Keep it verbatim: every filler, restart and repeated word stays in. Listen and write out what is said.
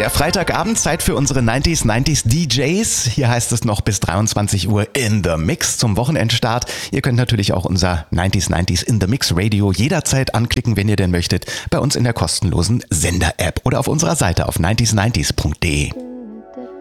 Der Freitagabend, Zeit für unsere neunziger neunzig D Js. Hier heißt es noch bis dreiundzwanzig Uhr in the Mix zum Wochenendstart. Ihr könnt natürlich auch unser neunziger neunzig in the Mix Radio jederzeit anklicken, wenn ihr denn möchtet, bei uns in der kostenlosen Sender-App oder auf unserer Seite auf neunzig neunzig punkt de.